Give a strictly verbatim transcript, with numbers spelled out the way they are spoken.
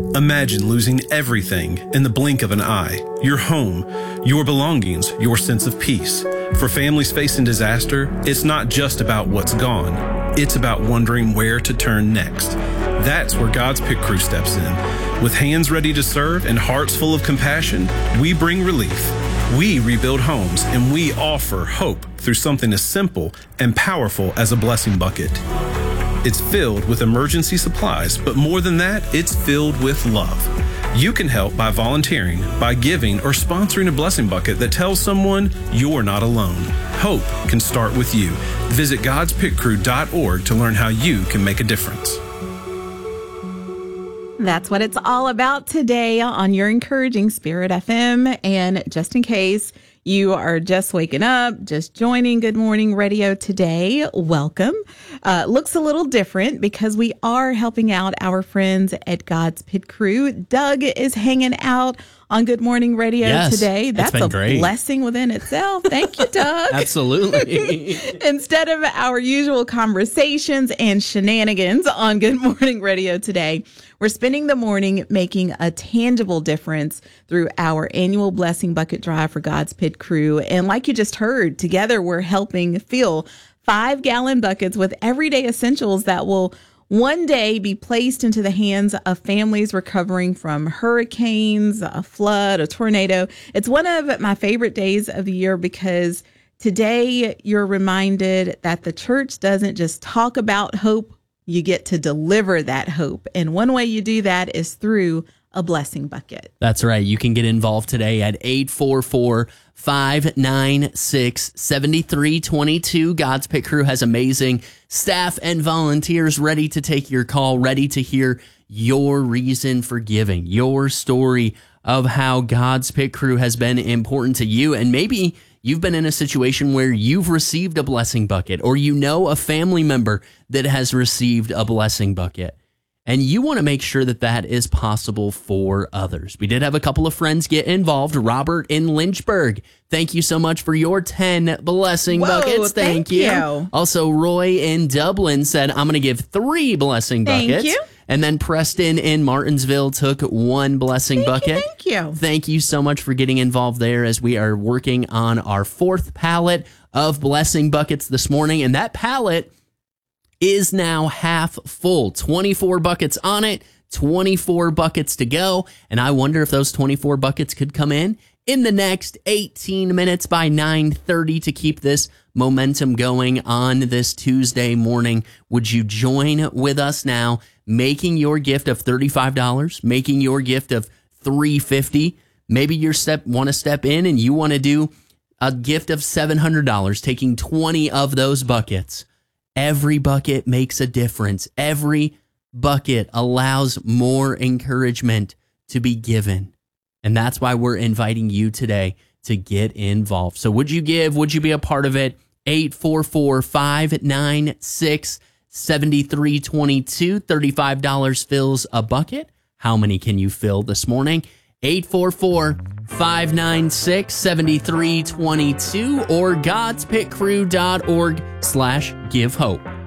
Imagine losing everything in the blink of an eye. Your home, your belongings, your sense of peace. For families facing disaster, it's not just about what's gone. It's about wondering where to turn next. That's where God's Pit Crew steps in. With hands ready to serve and hearts full of compassion, we bring relief. We rebuild homes, and we offer hope through something as simple and powerful as a blessing bucket. It's filled with emergency supplies, but more than that, it's filled with love. You can help by volunteering, by giving, or sponsoring a blessing bucket that tells someone you're not alone. Hope can start with you. Visit gods pit crew dot org to learn how you can make a difference. That's what it's all about today on your Encouraging Spirit F M. And just in case you are just waking up, just joining Good Morning Radio today, welcome. Uh, looks a little different because we are helping out our friends at God's Pit Crew. Doug is hanging out on Good Morning Radio yes, today. That's a great. blessing within itself. Thank you, Doug. Absolutely. Instead of our usual conversations and shenanigans on Good Morning Radio today, we're spending the morning making a tangible difference through our annual Blessing Bucket Drive for God's Pit Crew. And like you just heard, together we're helping fill five-gallon buckets with everyday essentials that will one day be placed into the hands of families recovering from hurricanes, a flood, a tornado. It's one of my favorite days of the year because today you're reminded that the church doesn't just talk about hope, you get to deliver that hope. And one way you do that is through a blessing bucket. That's right. You can get involved today at eight four four, five nine six, seven three two two. God's Pit Crew has amazing staff and volunteers ready to take your call, ready to hear your reason for giving, your story of how God's Pit Crew has been important to you. And maybe you've been in a situation where you've received a blessing bucket, or you know a family member that has received a blessing bucket. And you want to make sure that that is possible for others. We did have a couple of friends get involved. Robert in Lynchburg, thank you so much for your ten blessing Whoa, buckets. Thank, thank you. you. Also, Roy in Dublin said, I'm going to give three blessing Thank buckets. you. And then Preston in Martinsville took one blessing Thank bucket. you, thank you. Thank you so much for getting involved there as we are working on our fourth pallet of blessing buckets this morning. And that pallet is now half full. twenty-four buckets on it, twenty-four buckets to go. And I wonder if those twenty-four buckets could come in in the next eighteen minutes by nine thirty to keep this momentum going on this Tuesday morning. Would you join with us now, making your gift of thirty-five dollars, making your gift of three hundred fifty dollars? Maybe you step want to step in and you want to do a gift of seven hundred dollars, taking twenty of those buckets. Every bucket makes a difference. Every bucket allows more encouragement to be given. And that's why we're inviting you today to get involved. So would you give? Would you be a part of it? eight four four, five nine six, seven three two two. thirty-five dollars fills a bucket. How many can you fill this morning? eight four four, five nine six, seven three two two or godspitcrew dot org slash give hope.